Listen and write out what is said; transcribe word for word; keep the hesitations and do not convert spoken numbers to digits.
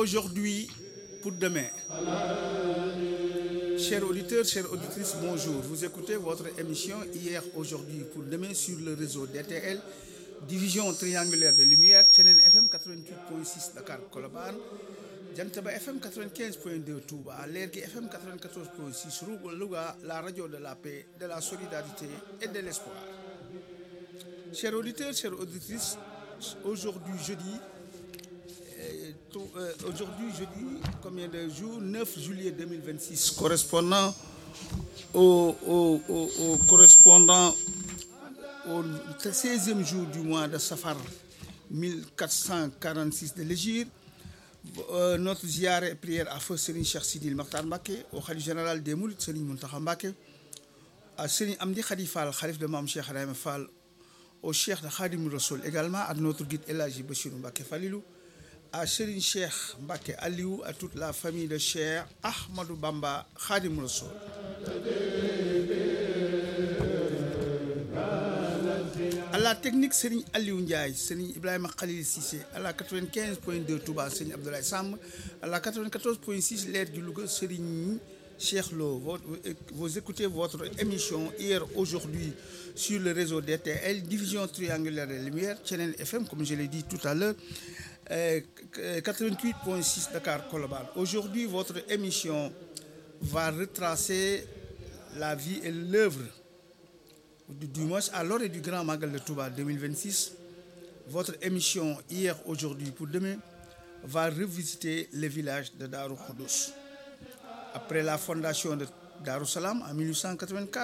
aujourd'hui pour demain. Chers auditeurs, chères auditrices, bonjour. Vous écoutez votre émission Hier, aujourd'hui pour demain sur le réseau D T L, division triangulaire de lumière, Thiénène F M quatre-vingt-huit point six Dakar Colobane, Jantaba F M quatre-vingt-quinze point deux Touba, Lergui F M quatre-vingt-quatorze point six Louga, la radio de la paix, de la solidarité et de l'espoir. Chers auditeurs, chères auditrices, aujourd'hui jeudi, euh, tout, euh, aujourd'hui jeudi, combien de jours? neuf juillet deux mille vingt-six, correspondant au, au, au, au correspondant au seizième jour du mois de Safar mille quatre cent quarante-six de l'Hégire. Euh, notre ziyaare et prière à feu Serigne Cheikh Sidil Makhtar Mbacké, au khalife général des Mourides Serigne Mountakha Mbacké, à Serigne Amdi Khady Fall, khalife de Mame Cheikh Ibrahima Fall, au Cheikh de Khadim Rassoul également, à notre guide El Hadji Bassirou Mbacké Falilou, à Serigne Cheikh Mbacké Aliou, à toute la famille de Cheikh Ahmadou Bamba Khadim Rassoul. À la technique, Serigne Aliou Ndiaye, Serigne Ibrahima Khalil Cissé, à la quatre-vingt-quinze point deux Touba, Serigne Abdoulaye Sam, à la quatre-vingt-quatorze point six L'air du Louga, Serigne Cheikh Lo. Vous écoutez votre émission Hier, aujourd'hui sur le réseau D T L, division triangulaire de lumière, Thiénène F M, comme je l'ai dit tout à l'heure, euh, quatre-vingt-huit point six Dakar Colobane. Aujourd'hui, votre émission va retracer la vie et l'œuvre du moins à l'heure du Grand Magal de Touba deux mille vingt-six. Votre émission Hier, aujourd'hui pour demain va revisiter le village de Darou Khoudoss. Après la fondation de Darou Salam en mille huit cent quatre-vingt-quatre,